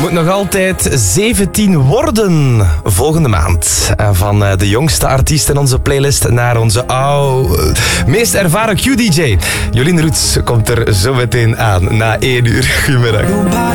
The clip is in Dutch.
Moet nog altijd 17 worden volgende maand. Van de jongste artiest in onze playlist naar onze meest ervaren Q-DJ. Jolien Roets komt er zo meteen aan na 1 uur. Goedemiddag.